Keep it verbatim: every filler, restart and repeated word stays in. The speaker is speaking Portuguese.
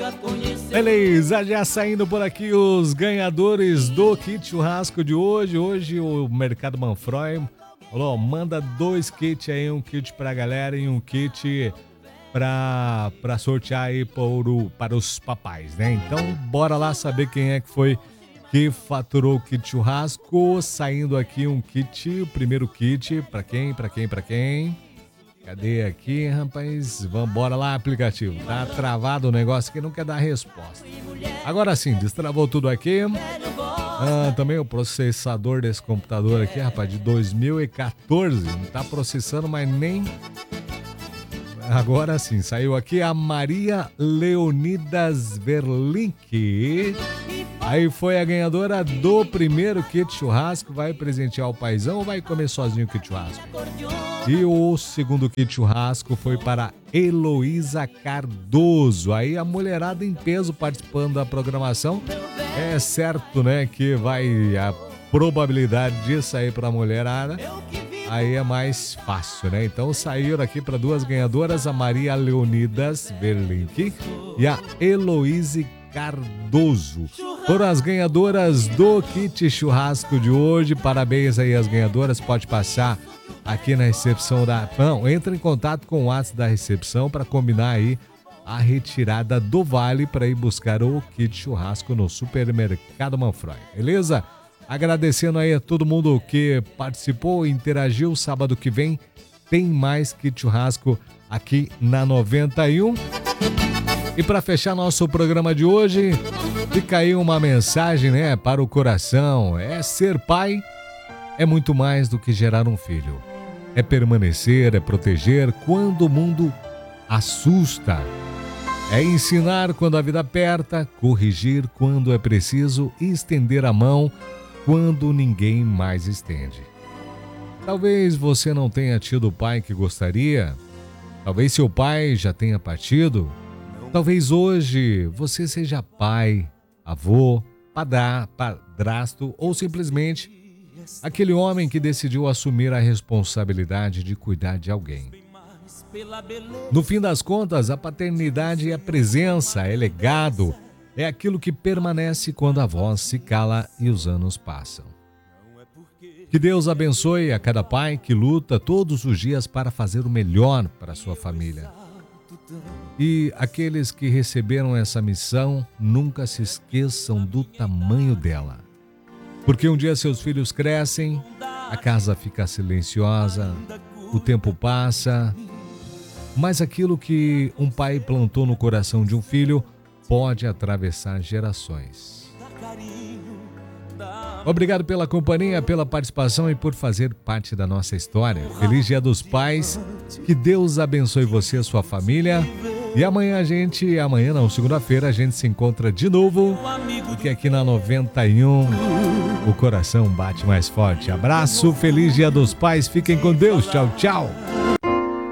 Beleza, já saindo por aqui os ganhadores do kit churrasco de hoje. Hoje o Mercado Manfroy falou, manda dois kits aí, um kit pra galera e um kit pra, pra sortear aí por, para os papais, né? Então bora lá saber quem é que foi que faturou o kit churrasco. Saindo aqui um kit, o primeiro kit, pra quem, pra quem, pra quem? Cadê aqui, rapaz? Vambora lá, aplicativo. Tá travado o negócio que não quer dar resposta. Agora sim, destravou tudo aqui. Ah, também o processador desse computador aqui, rapaz, de dois mil e quatorze. Não tá processando, mas nem... Agora sim, saiu aqui a Maria Leonidas Verlink. Aí foi a ganhadora do primeiro kit churrasco. Vai presentear o paizão ou vai comer sozinho o kit churrasco? E o segundo kit churrasco foi para Heloísa Cardoso. Aí a mulherada em peso participando da programação. É certo, né, que vai a probabilidade de sair para a mulherada. Aí é mais fácil, né? Então saíram aqui para duas ganhadoras, a Maria Leonidas Verlink e a Heloísa Cardoso. Foram as ganhadoras do kit churrasco de hoje. Parabéns aí às ganhadoras. Pode passar aqui na recepção da... Não, entra em contato com o WhatsApp da recepção para combinar aí a retirada do vale para ir buscar o kit churrasco no Supermercado Manfroy. Beleza? Agradecendo aí a todo mundo que participou, interagiu. Sábado que vem tem mais kit churrasco aqui na noventa e um. E para fechar nosso programa de hoje, fica aí uma mensagem, né, para o coração. É ser pai é muito mais do que gerar um filho. É permanecer, é proteger quando o mundo assusta. É ensinar quando a vida aperta, corrigir quando é preciso e estender a mão quando ninguém mais estende. Talvez você não tenha tido o pai que gostaria. Talvez seu pai já tenha partido. Talvez hoje você seja pai, avô, padá, padrasto ou simplesmente aquele homem que decidiu assumir a responsabilidade de cuidar de alguém. No fim das contas, a paternidade é presença, é legado, é aquilo que permanece quando a voz se cala e os anos passam. Que Deus abençoe a cada pai que luta todos os dias para fazer o melhor para a sua família. E aqueles que receberam essa missão, nunca se esqueçam do tamanho dela. Porque um dia seus filhos crescem, a casa fica silenciosa, o tempo passa, mas aquilo que um pai plantou no coração de um filho pode atravessar gerações. Obrigado pela companhia, pela participação e por fazer parte da nossa história. Feliz Dia dos Pais, que Deus abençoe você e a sua família. E amanhã a gente, amanhã não, segunda-feira a gente se encontra de novo, porque aqui na noventa e um o coração bate mais forte. Abraço, feliz Dia dos Pais, fiquem com Deus, tchau, tchau.